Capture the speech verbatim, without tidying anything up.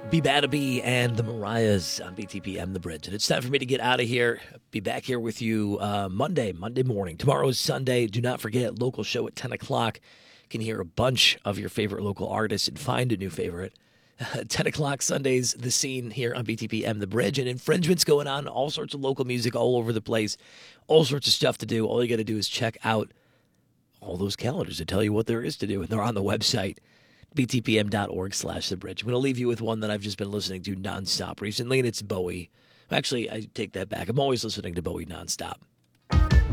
Be Badaby and the Mariahs on B T P M The Bridge. And it's time for me to get out of here. Be back here with you uh, Monday, Monday morning. Tomorrow is Sunday. Do not forget, local show at ten o'clock. You can hear a bunch of your favorite local artists and find a new favorite. ten o'clock Sundays, The Scene here on B T P M The Bridge. And infringements going on, all sorts of local music all over the place, all sorts of stuff to do. All you got to do is check out all those calendars to tell you what there is to do. And they're on the website, b t p m dot org slash the bridge. I'm going to leave you with one that I've just been listening to nonstop recently, and it's Bowie. Actually, I take that back. I'm always listening to Bowie nonstop.